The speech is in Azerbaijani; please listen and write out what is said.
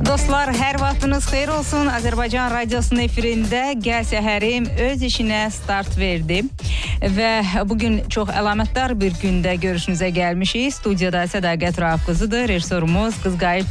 Dostlar, hər vaxtınız xeyir olsun. Azərbaycan Radiosunun efirində Gəl Səhərim öz işinə start verdi. Və bugün çox əlamətdar bir gündə görüşünüzə gəlmişik. Studiyada Sədaqət Rauf qızıdır, rejissorumuz Qızqayıt